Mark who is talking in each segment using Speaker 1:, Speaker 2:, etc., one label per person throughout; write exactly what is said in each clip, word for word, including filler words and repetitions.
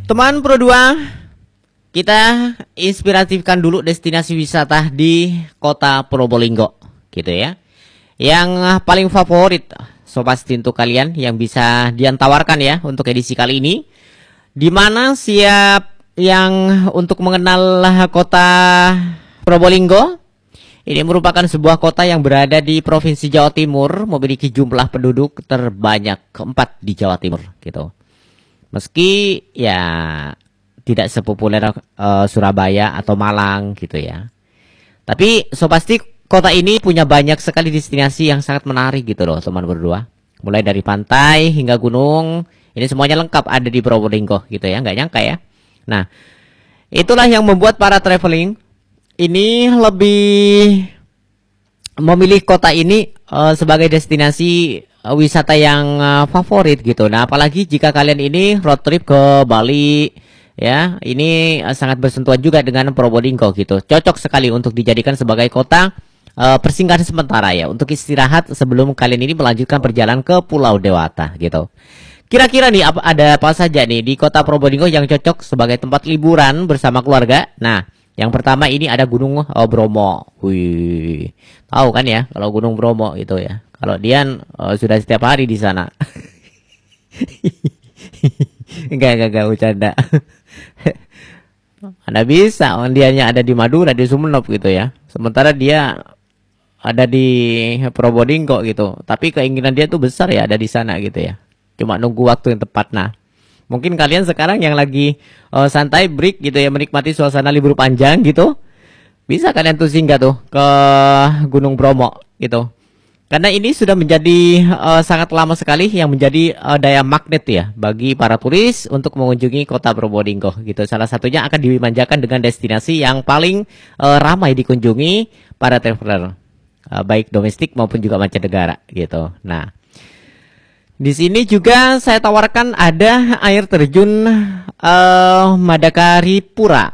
Speaker 1: Teman Pro dua, kita inspiratifkan dulu destinasi wisata di kota Probolinggo, gitu ya. Yang paling favorit, so pasti untuk kalian yang bisa Dian tawarkan ya untuk edisi kali ini. Dimana siap yang untuk mengenal kota Probolinggo. Ini merupakan sebuah kota yang berada di Provinsi Jawa Timur, memiliki jumlah penduduk terbanyak keempat di Jawa Timur, gitu. Meski ya tidak sepopuler uh, Surabaya atau Malang gitu ya. Tapi so pasti kota ini punya banyak sekali destinasi yang sangat menarik gitu loh teman berdua. Mulai dari pantai hingga gunung, ini semuanya lengkap ada di Probolinggo gitu ya, nggak nyangka ya. Nah, itulah yang membuat para traveling ini lebih memilih kota ini uh, sebagai destinasi wisata yang uh, favorit gitu. Nah, apalagi jika kalian ini road trip ke Bali ya, ini uh, sangat bersentuhan juga dengan Probolinggo gitu. Cocok sekali untuk dijadikan sebagai kota uh, persinggahan sementara ya, untuk istirahat sebelum kalian ini melanjutkan perjalanan ke Pulau Dewata gitu. Kira-kira nih apa, ada apa saja nih di kota Probolinggo yang cocok sebagai tempat liburan bersama keluarga? Nah, yang pertama ini ada Gunung uh, Bromo. Wih, tahu kan ya kalau Gunung Bromo itu ya. Kalau Dian uh, sudah setiap hari di sana. Enggak, enggak, enggak, bercanda. Anda bisa, dianya ada di Madura, di Sumeneb gitu ya. Sementara dia ada di Probolinggo gitu. Tapi keinginan dia tuh besar ya ada di sana gitu ya. Cuma nunggu waktu yang tepat. Nah, mungkin kalian sekarang yang lagi uh, santai break gitu ya, menikmati suasana libur panjang gitu, bisa kalian tuh singgah tuh ke Gunung Bromo gitu. Karena ini sudah menjadi uh, sangat lama sekali yang menjadi uh, daya magnet ya bagi para turis untuk mengunjungi kota Probolinggo gitu. Salah satunya akan dimanjakan dengan destinasi yang paling uh, ramai dikunjungi para traveler, uh, baik domestik maupun juga mancanegara gitu. Nah, di sini juga saya tawarkan ada air terjun uh, Madakari Pura.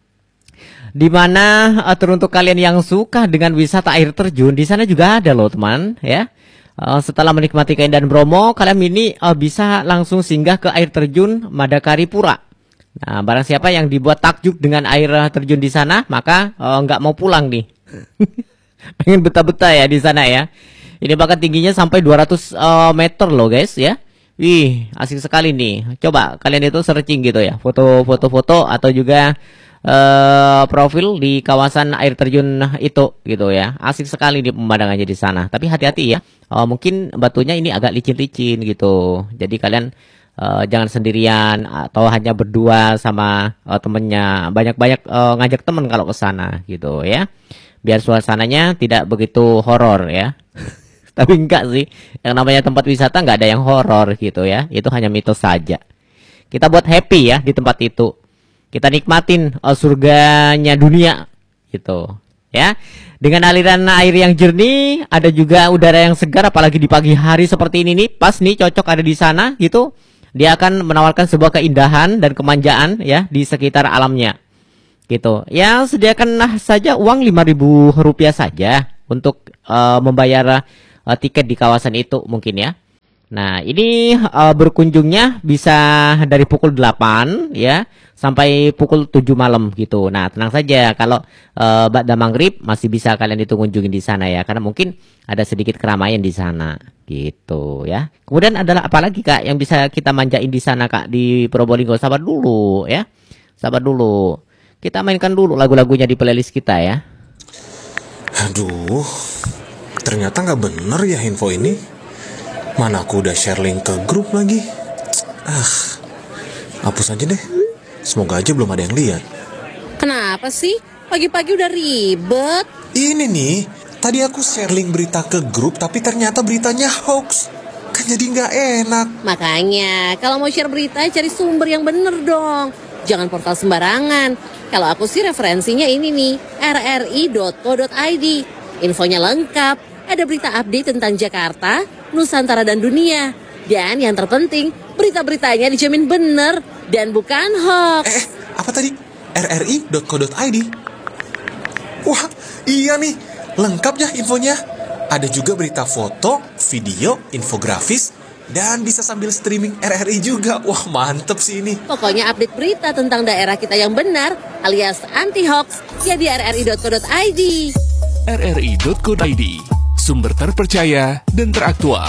Speaker 1: Di mana uh, teruntuk kalian yang suka dengan wisata air terjun, di sana juga ada loh teman ya. Uh, setelah menikmati keindahan Bromo, kalian ini uh, bisa langsung singgah ke air terjun Madakari Pura. Nah, barang siapa yang dibuat takjub dengan air terjun di sana, maka uh, nggak mau pulang nih. Pengen betah-betah ya di sana ya. Ini bahkan tingginya sampai dua ratus uh, meter loh guys ya. Wih, asik sekali nih. Coba kalian itu searching gitu ya, foto-foto-foto atau juga Uh, profil di kawasan air terjun itu gitu ya. Asik sekali di pemandangannya di sana. Tapi hati-hati ya. Uh, mungkin batunya ini agak licin-licin gitu. Jadi kalian uh, jangan sendirian atau hanya berdua sama uh, temennya. Banyak-banyak uh, ngajak temen kalau ke sana gitu ya. Biar suasananya tidak begitu horor ya. Tapi enggak sih. Yang namanya tempat wisata nggak ada yang horor gitu ya. Itu hanya mitos saja. Kita buat happy ya di tempat itu. Kita nikmatin uh, surganya dunia gitu ya. Dengan aliran air yang jernih, ada juga udara yang segar apalagi di pagi hari seperti ini nih. Pas nih cocok ada di sana gitu. Dia akan menawarkan sebuah keindahan dan kemanjaan ya di sekitar alamnya. Gitu. Ya, sediakan saja uang lima ribu rupiah saja untuk uh, membayar uh, tiket di kawasan itu mungkin ya. Nah, ini uh, berkunjungnya bisa dari pukul delapan ya sampai pukul tujuh malam gitu. Nah, tenang saja kalau uh, ba'da maghrib masih bisa kalian itu kunjungin di sana ya, karena mungkin ada sedikit keramaian di sana gitu ya. Kemudian adalah apalagi Kak yang bisa kita manjain di sana Kak di Probolinggo? Sabar dulu ya. Sabar dulu. Kita mainkan dulu lagu-lagunya di playlist kita ya.
Speaker 2: Aduh, ternyata nggak bener ya info ini. Mana aku udah share link ke grup lagi. Ah, hapus aja deh. Semoga aja belum ada yang lihat.
Speaker 3: Kenapa sih? Pagi-pagi udah ribet.
Speaker 2: Ini nih, tadi aku share link berita ke grup, tapi ternyata beritanya hoax. Kan jadi nggak enak.
Speaker 3: Makanya, kalau mau share berita, cari sumber yang bener dong. Jangan portal sembarangan. Kalau aku sih referensinya ini nih, r r i dot co dot i d. Infonya lengkap. Ada berita update tentang Jakarta, Nusantara dan dunia. Dan yang terpenting, berita-beritanya dijamin bener dan bukan hoax.
Speaker 2: Eh, apa tadi? r r i dot co dot i d. Wah, iya nih. Lengkap ya infonya. Ada juga berita foto, video, infografis, Dan bisa sambil streaming R R I juga. Wah, mantep sih ini.
Speaker 3: Pokoknya update berita tentang daerah kita yang benar alias anti-hoax ya di r r i dot co dot i d.
Speaker 4: r r i dot co dot i d, sumber terpercaya dan teraktual.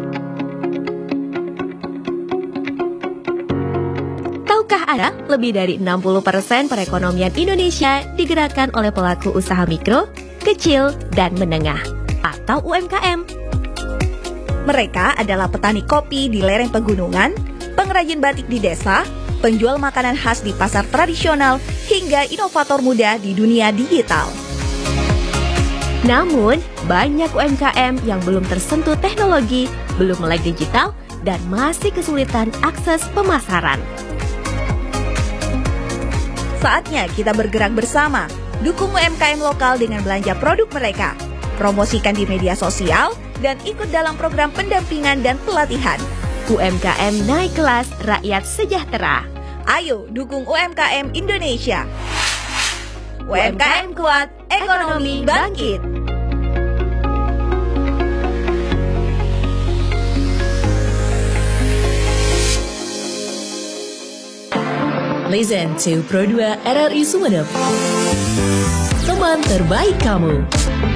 Speaker 5: Tahukah Anda, lebih dari enam puluh persen perekonomian Indonesia digerakkan oleh pelaku usaha mikro, kecil, dan menengah atau U M K M.
Speaker 6: Mereka adalah petani kopi di lereng pegunungan, pengrajin batik di desa, penjual makanan khas di pasar tradisional, hingga inovator muda di dunia digital.
Speaker 5: Namun, banyak U M K M yang belum tersentuh teknologi, belum melek digital, dan masih kesulitan akses pemasaran.
Speaker 6: Saatnya kita bergerak bersama, dukung U M K M lokal dengan belanja produk mereka, promosikan di media sosial, dan ikut dalam program pendampingan dan pelatihan.
Speaker 5: U M K M naik kelas, rakyat sejahtera.
Speaker 6: Ayo dukung U M K M Indonesia. U M K M kuat, ekonomi bangkit.
Speaker 7: Listen to Pro dua R R I Sumeneb, teman terbaik kamu.